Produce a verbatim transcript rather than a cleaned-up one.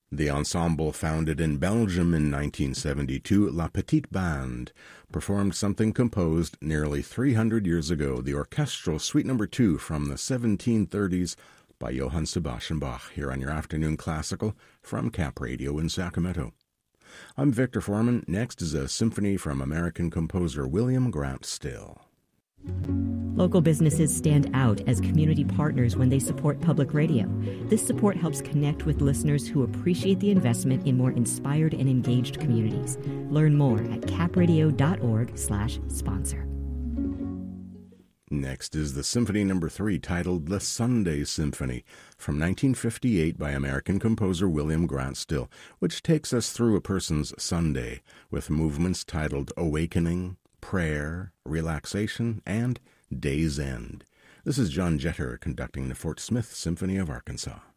The ensemble, founded in Belgium in nineteen seventy-two, La Petite Bande, performed something composed nearly three hundred years ago, the orchestral Suite Number two from the seventeen thirties by Johann Sebastian Bach, here on your Afternoon Classical from Cap Radio in Sacramento. I'm Victor Foreman. Next is a symphony from American composer William Grant Still. Local businesses stand out as community partners when they support public radio. This support helps connect with listeners who appreciate the investment in more inspired and engaged communities. Learn more at capradio.org slash sponsor. Next is the Symphony Number three, titled The Sunday Symphony, from nineteen fifty-eight by American composer William Grant Still, which takes us through a person's Sunday with movements titled Awakening, Prayer, Relaxation, and Day's End. This is John Jeter conducting the Fort Smith Symphony of Arkansas.